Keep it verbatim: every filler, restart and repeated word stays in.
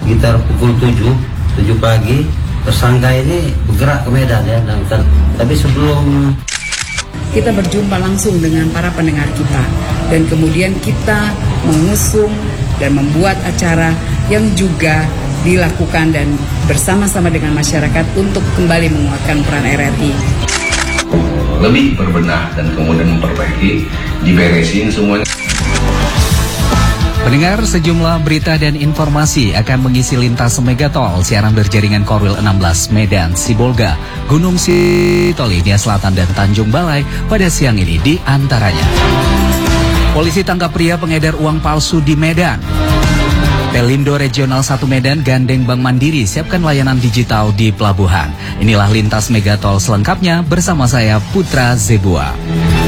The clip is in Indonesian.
sekitar pukul tujuh, tujuh pagi tersangka ini bergerak ke Medan ya. Dan, tapi sebelum kita berjumpa langsung dengan para pendengar kita dan kemudian kita mengusung dan membuat acara yang juga dilakukan dan bersama-sama dengan masyarakat untuk kembali menguatkan peran R R I. Lebih berbenah dan kemudian memperbaiki, diberesin semuanya. Pendengar, sejumlah berita dan informasi akan mengisi lintas Megatol siaran berjaringan Korwil enam belas Medan, Sibolga, Gunung Sitoli, Nia Selatan, dan Tanjung Balai pada siang ini di antaranya. Polisi tangkap pria pengedar uang palsu di Medan. Pelindo Regional satu Medan gandeng Bank Mandiri siapkan layanan digital di pelabuhan. Inilah lintas Megatol selengkapnya bersama saya Putra Zebua.